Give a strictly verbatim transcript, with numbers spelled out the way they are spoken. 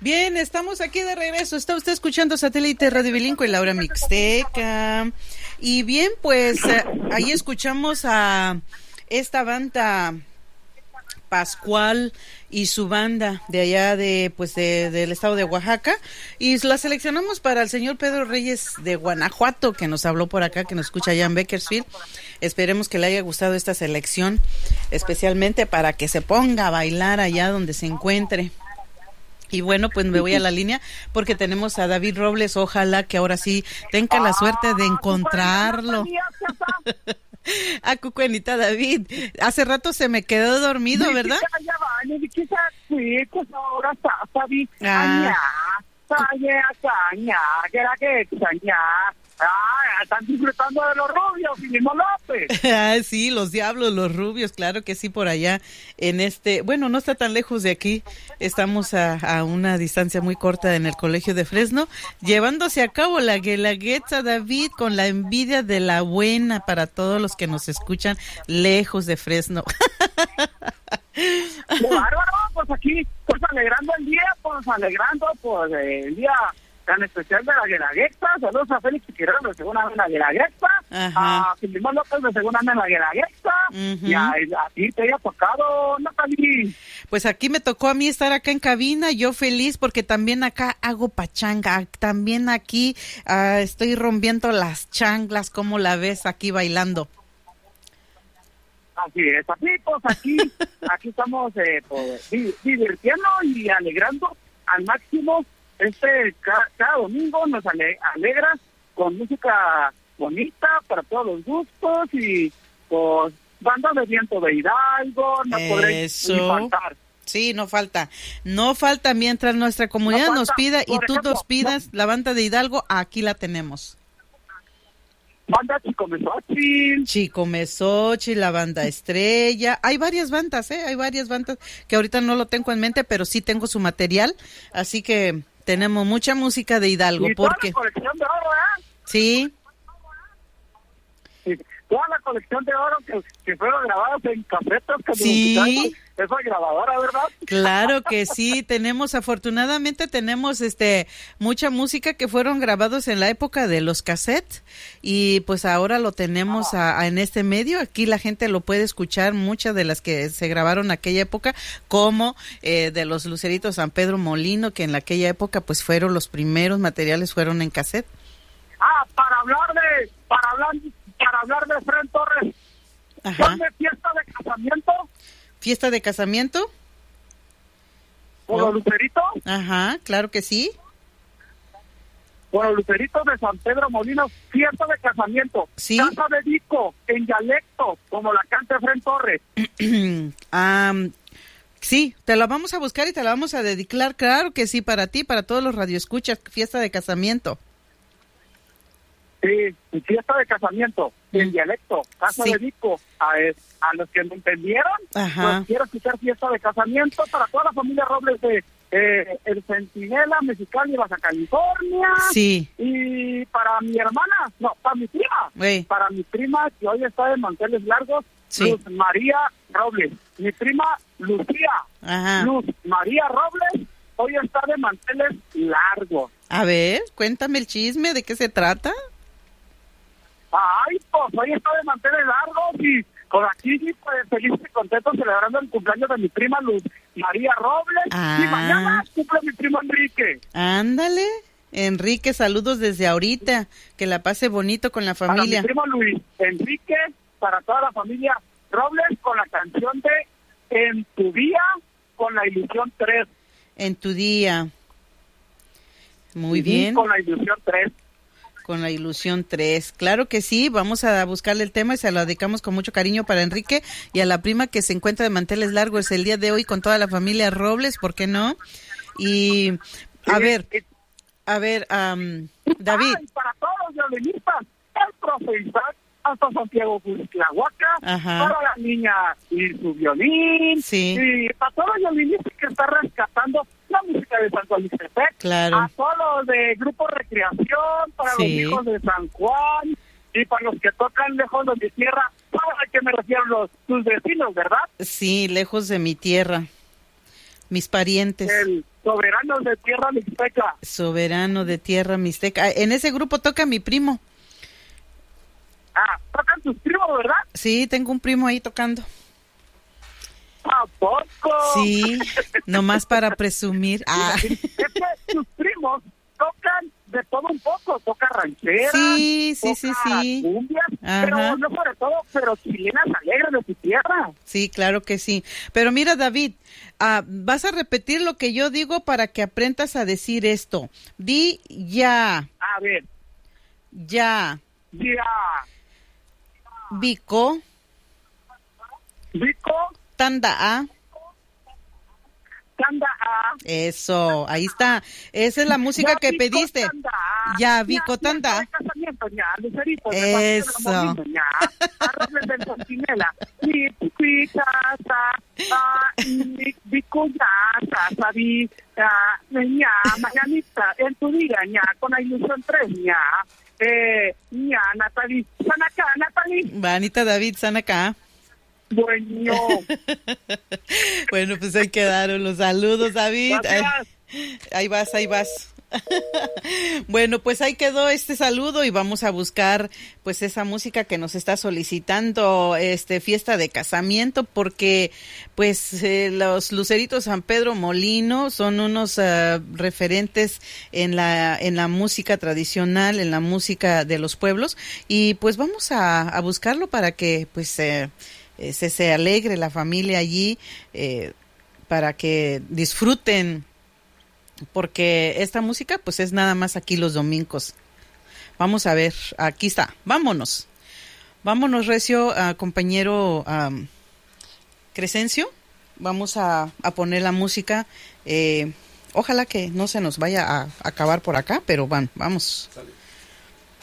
Bien, estamos aquí de regreso. Está usted escuchando Satélite Radio Bilingüe y Laura Mixteca. Y bien, pues eh, ahí escuchamos a esta banda Pascual y su banda de allá de pues de, del estado de Oaxaca, y la seleccionamos para el señor Pedro Reyes de Guanajuato, que nos habló por acá, que nos escucha allá en Bakersfield. Esperemos que le haya gustado esta selección, especialmente para que se ponga a bailar allá donde se encuentre. Y bueno, pues me voy a la línea porque tenemos a David Robles. Ojalá que ahora sí tenga la suerte de encontrarlo. A Cucuenita, David, hace rato se me quedó dormido, ¿verdad? Ah, están disfrutando de los rubios, Guillermo López. Ah, sí, los diablos, los rubios, claro que sí, por allá en este, bueno, no está tan lejos de aquí, estamos a, a una distancia muy corta en el colegio de Fresno, llevándose a cabo la Guelaguetza, David, con la envidia de la buena para todos los que nos escuchan lejos de Fresno. ¡Qué bárbaro! Pues aquí, pues alegrando el día, pues alegrando, pues el día tan especial de la Guelaguetza. Saludos a Félix Chiquirón de segunda vez en la Guelaguetza, a Filimón López de segunda vez en la Guelaguetza, uh-huh. Y a, a ti te haya tocado, Natalie. Pues aquí me tocó a mí estar acá en cabina, yo feliz porque también acá hago pachanga, también aquí uh, estoy rompiendo las changlas, ¿cómo la ves aquí bailando? Así es, así pues aquí, aquí estamos eh, pues, divirtiendo y alegrando al máximo. Este cada, cada domingo nos ale, alegra con música bonita para todos los gustos y pues bandas de viento de Hidalgo, no podré ni faltar. Sí, no falta, no falta mientras nuestra comunidad no falta, nos pida y tú ejemplo, nos pidas no. La banda de Hidalgo, aquí la tenemos. Banda Chico Mesochil. Chico Mesochil, la banda Estrella. Hay varias bandas, ¿eh? Hay varias bandas que ahorita no lo tengo en mente, pero sí tengo su material. Así que tenemos mucha música de Hidalgo. Y porque toda la colección de oro, ¿eh? Sí. Sí. Toda la colección de oro que, que fueron grabadas en casetas. Que sí. Esa grabadora, ¿verdad? Claro que sí, tenemos, afortunadamente tenemos este mucha música que fueron grabados en la época de los cassettes y pues ahora lo tenemos a, a, en este medio, aquí la gente lo puede escuchar, muchas de las que se grabaron en aquella época, como eh, de los Luceritos San Pedro Molino, que en aquella época pues fueron los primeros materiales, fueron en cassette. Ah, para hablar de, para hablar, para hablar de Fren Torres, ¿son de fiesta de casamiento? ¿Fiesta de casamiento? ¿Por los Luceritos? Ajá, claro que sí. Por los Luceritos de San Pedro Molino, fiesta de casamiento. Sí. Casa de disco, en dialecto, como la canta Fren Torres. um, sí, te la vamos a buscar y te la vamos a dedicar, claro que sí, para ti, para todos los radioescuchas, fiesta de casamiento. Sí, fiesta de casamiento, mm. en dialecto, casa sí. de disco. A, a los que no entendieron, Ajá. pues quiero escuchar fiesta de casamiento para toda la familia Robles de eh, El Centinela, Mexicali, Baja California. Sí. Y para mi hermana, no, para mi prima. Sí. Para mi prima que hoy está de manteles largos, sí. Luz María Robles. Mi prima Lucía. Ajá. Luz María Robles hoy está de manteles largos. A ver, cuéntame el chisme, ¿de qué se trata? Ay, pues hoy está de manteles largos y con aquí pues, feliz y contento celebrando el cumpleaños de mi prima Luz María Robles. Ah. Y mañana cumple mi primo Enrique. Ándale, Enrique, saludos desde ahorita, que la pase bonito con la familia. Para mi primo Luis Enrique, para toda la familia Robles, con la canción de En tu día, con la ilusión tres. En tu día. Muy y bien. Con la ilusión tres. Con la ilusión tres, claro que sí, vamos a buscarle el tema y se lo dedicamos con mucho cariño para Enrique y a la prima que se encuentra de manteles largos el día de hoy con toda la familia Robles, ¿por qué no? Y a ver, a ver, um, David. Ay, para todos los violinistas, el profe Isaac, hasta Santiago Cuixtlahuaca, para la niña y su violín, sí. Y para todos los violinistas que están rescatando la música de San Juan Ixtepec, claro. A todos los de Grupo Recreación, para sí. Los hijos de San Juan, y para los que tocan lejos de mi tierra, ¿a qué me refiero? Los, tus vecinos, ¿verdad? Sí, lejos de mi tierra. mis parientes. El soberano de tierra mixteca. Soberano de tierra mixteca. En ese grupo toca mi primo. Ah, tocan tus primos, ¿verdad? Sí, tengo un primo ahí tocando. ¿A poco? Sí, nomás para presumir. Ah. Es que tus primos tocan de todo un poco, toca ranchera, sí, sí, toca sí, sí. cumbia, Ajá. pero no sobre todo, pero chilenas alegres de tu tierra. Sí, claro que sí. Pero mira, David, uh, vas a repetir lo que yo digo para que aprendas a decir esto. Di ya. A ver. Ya. Ya. Vico. Vico. Tanda a. Tanda a. Eso, ahí está. Esa es la música ya, que Vico, pediste. Tanda a. Ya, Vico, Tanda. Eso. Arroz del Centinela. Mi piquita, mi Vico, ya, sabi, ya, mañanita, en tu vida, ya, con la ilusión tres, ya. Eh, ya, Natalie, sana acá, Natalie. Vanita David, sana acá. Bueno. Bueno, pues ahí quedaron los saludos, David. Ahí, ahí vas, ahí vas. Bueno, pues ahí quedó este saludo y vamos a buscar pues esa música que nos está solicitando este fiesta de casamiento, porque pues eh, los Luceritos San Pedro Molino son unos uh, referentes en la en la música tradicional, en la música de los pueblos, y pues vamos a, a buscarlo para que pues eh, eh, se, se alegre la familia allí, eh, para que disfruten, porque esta música pues es nada más aquí los domingos. Vamos a ver, aquí está, vámonos. Vámonos, Recio, uh, compañero um, Crescencio. Vamos a, a poner la música. Eh, ojalá que no se nos vaya a acabar por acá, pero van, vamos. Sale.